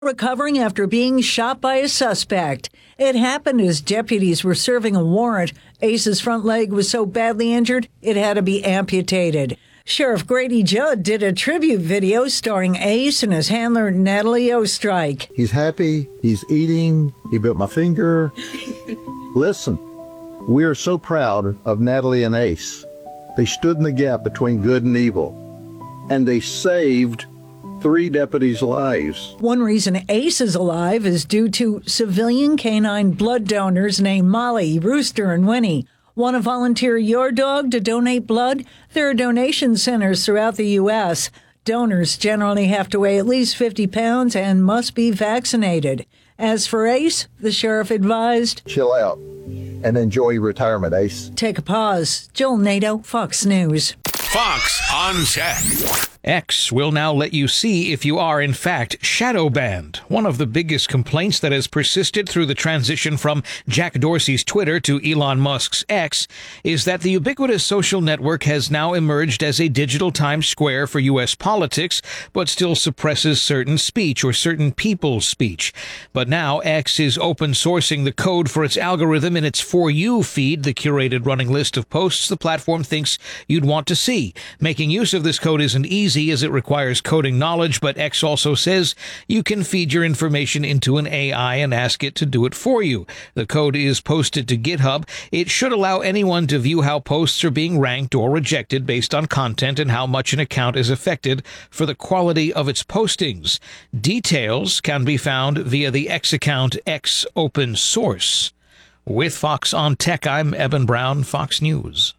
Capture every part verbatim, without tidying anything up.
Recovering after being shot by a suspect. It happened as deputies were serving a warrant. Ace's front leg was so badly injured, it had to be amputated. Sheriff Grady Judd did a tribute video starring Ace and his handler Natalie Ostrike. He's happy, he's eating, he built my finger. Listen, we are so proud of Natalie and Ace. They stood in the gap between good and evil, and they saved three deputies' lives. One reason Ace is alive is due to civilian canine blood donors named Molly, Rooster, and Winnie. Want to volunteer your dog to donate blood? There are donation centers throughout the U S Donors generally have to weigh at least fifty pounds and must be vaccinated. As for Ace, the sheriff advised, chill out and enjoy retirement, Ace. Take a pause. Joel Nato, Fox News. Fox on Tech. X will now let you see if you are, in fact, shadow banned. One of the biggest complaints that has persisted through the transition from Jack Dorsey's Twitter to Elon Musk's X is that the ubiquitous social network has now emerged as a digital Times Square for U S politics, but still suppresses certain speech or certain people's speech. But now X is open sourcing the code for its algorithm in its For You feed, the curated running list of posts the platform thinks you'd want to see. Making use of this code isn't easy, as it requires coding knowledge, but X also says you can feed your information into an A I and ask it to do it for you. The code is posted to GitHub. It should allow anyone to view how posts are being ranked or rejected based on content and how much an account is affected for the quality of its postings. Details can be found via the X account X Open Source. With Fox on Tech, I'm Eben Brown, Fox News.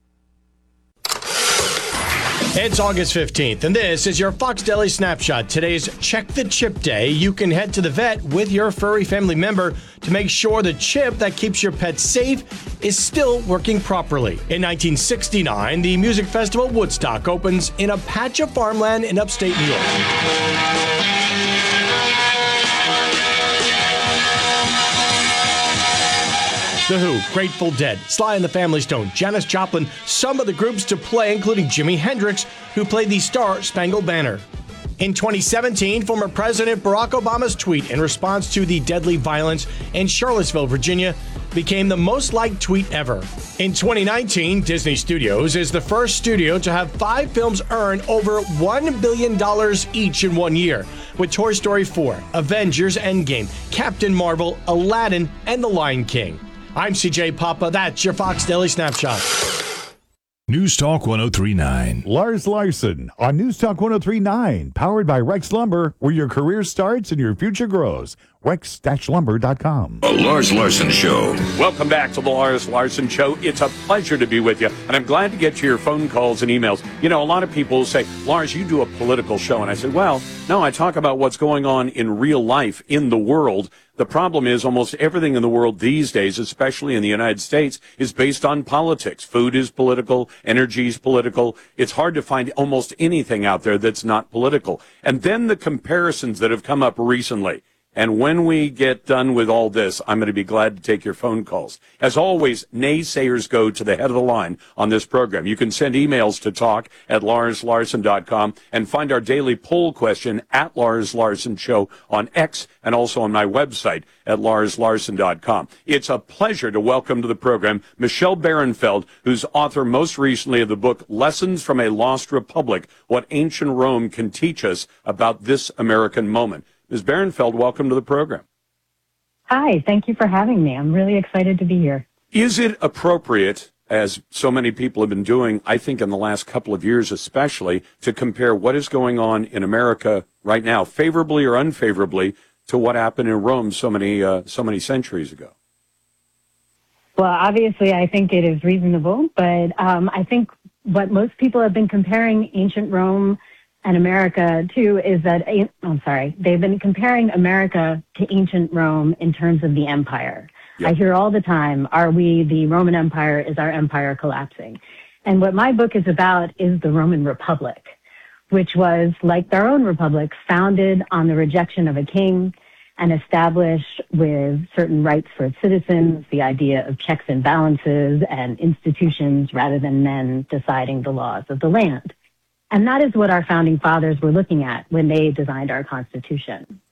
It's August fifteenth, and this is your Fox Daily Snapshot. Today's Check the Chip Day. You can head to the vet with your furry family member to make sure the chip that keeps your pet safe is still working properly. In nineteen sixty-nine, the music festival Woodstock opens in a patch of farmland in upstate New York. The Who, Grateful Dead, Sly and the Family Stone, Janis Joplin, some of the groups to play, including Jimi Hendrix, who played the Star Spangled Banner. In twenty seventeen, former President Barack Obama's tweet in response to the deadly violence in Charlottesville, Virginia, became the most liked tweet ever. In twenty nineteen, Disney Studios is the first studio to have five films earn over one billion dollars each in one year, with Toy Story four, Avengers Endgame, Captain Marvel, Aladdin, and The Lion King. I'm C J Papa. That's your Fox Daily Snapshot. News Talk one oh three point nine. Lars Larson on News Talk one oh three point nine, powered by Rex Lumber, where your career starts and your future grows. Rex Lumber dot com. The Lars Larson Show. Welcome back to the Lars Larson Show. It's a pleasure to be with you, and I'm glad to get to your phone calls and emails. You know, a lot of people say, Lars, you do a political show. And I said, well, no, I talk about what's going on in real life in the world. The problem is almost everything in the world these days, especially in the United States, is based on politics. Food is political. Energy is political. It's hard to find almost anything out there that's not political. And then the comparisons that have come up recently. And when we get done with all this, I'm going to be glad to take your phone calls. As always, naysayers go to the head of the line on this program. You can send emails to talk at lars larson dot com and find our daily poll question at Lars Larson Show on X and also on my website at lars larson dot com. It's a pleasure to welcome to the program Michelle Barenfeld, who's author most recently of the book Lessons from a Lost Republic, What Ancient Rome Can Teach Us About This American Moment. Miz Barenfeld, welcome to the program. Hi, thank you for having me. I'm really excited to be here. Is it appropriate, as so many people have been doing, I think in the last couple of years especially, to compare what is going on in America right now, favorably or unfavorably, to what happened in Rome so many uh, so many centuries ago? Well, obviously, I think it is reasonable, but um, I think what most people have been comparing ancient Rome and America to is that, I'm sorry, they've been comparing America to ancient Rome in terms of the empire. Yep. I hear all the time, are we the Roman Empire? Is our empire collapsing? And what my book is about is the Roman Republic, which was, like their own republic, founded on the rejection of a king and established with certain rights for its citizens, the idea of checks and balances and institutions rather than men deciding the laws of the land. And that is what our founding fathers were looking at when they designed our Constitution.